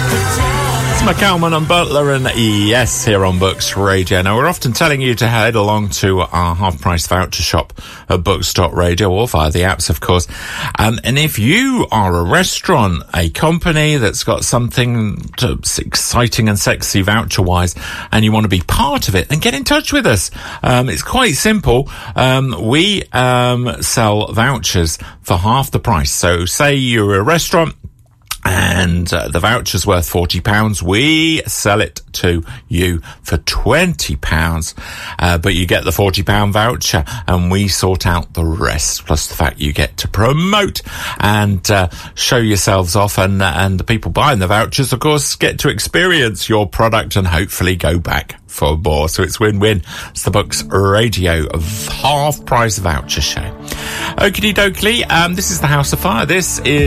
McCalman and Butler and Yes here on Books Radio. Now, we're often telling you to head along to our half-price voucher shop at Books.radio or via the apps, of course. And if you are a restaurant, a company that's got something exciting and sexy voucher-wise, and you want to be part of it, then get in touch with us. It's quite simple. We sell vouchers for half the price. So say you're a restaurant, and the voucher's worth £40. We sell it to you for £20. But you get the £40 voucher and we sort out the rest. Plus the fact you get to promote and show yourselves off. And the people buying the vouchers, of course, get to experience your product and hopefully go back for more. So it's win-win. It's the Books Radio half-price voucher show. Okie dokie. This is the House of Fire. This is